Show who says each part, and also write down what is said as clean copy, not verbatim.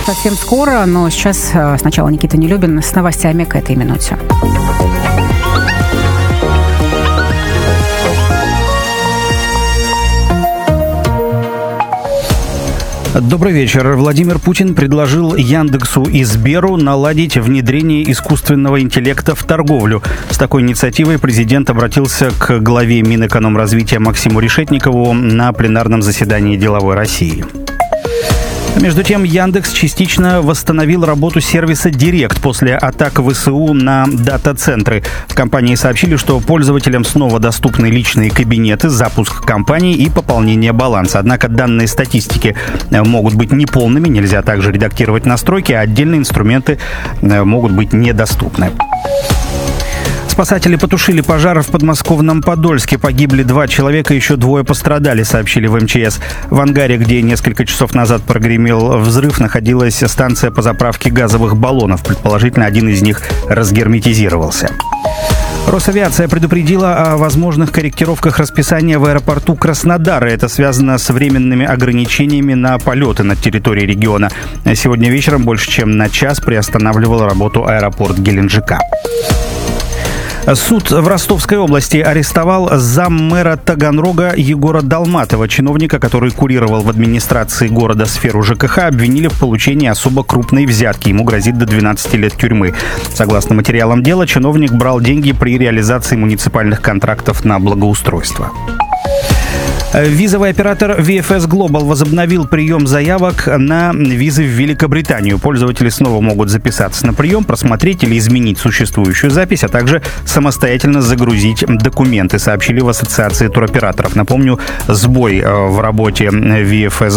Speaker 1: совсем скоро, но сейчас сначала Никита Нелюбин с новостями к этой минуте.
Speaker 2: Добрый вечер. Владимир Путин предложил Яндексу и Сберу наладить внедрение искусственного интеллекта в торговлю. С такой инициативой президент обратился к главе Минэкономразвития Максиму Решетникову на пленарном заседании «Деловой России». Между тем, Яндекс частично восстановил работу сервиса «Директ» после атак ВСУ на дата-центры. В компании сообщили, что пользователям снова доступны личные кабинеты, запуск компании и пополнение баланса. Однако данные статистики могут быть неполными, нельзя также редактировать настройки, а отдельные инструменты могут быть недоступны. Спасатели потушили пожар в подмосковном Подольске. Погибли 2 человека, еще 2 пострадали, сообщили в МЧС. В ангаре, где несколько часов назад прогремел взрыв, находилась станция по заправке газовых баллонов. Предположительно, один из них разгерметизировался. Росавиация предупредила о возможных корректировках расписания в аэропорту Краснодара. Это связано с временными ограничениями на полеты над территорией региона. Сегодня вечером больше чем на час приостанавливал работу аэропорт Геленджика. Суд в Ростовской области арестовал заммэра Таганрога Егора Долматова. Чиновника, который курировал в администрации города сферу ЖКХ, обвинили в получении особо крупной взятки. Ему грозит до 12 лет тюрьмы. Согласно материалам дела, чиновник брал деньги при реализации муниципальных контрактов на благоустройство. Визовый оператор VFS Global возобновил прием заявок на визы в Великобританию. Пользователи снова могут записаться на прием, просмотреть или изменить существующую запись, а также самостоятельно загрузить документы, сообщили в Ассоциации туроператоров. Напомню, сбой в работе VFS